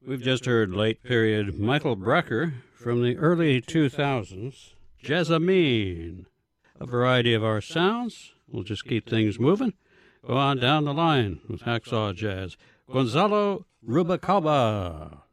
We've just heard late period Michael Brecker from the early 2000s, Jazzamine. A variety of our sounds. We'll just keep things moving. Go on down the line with Hacksaw Jazz. Gonzalo Rubalcaba.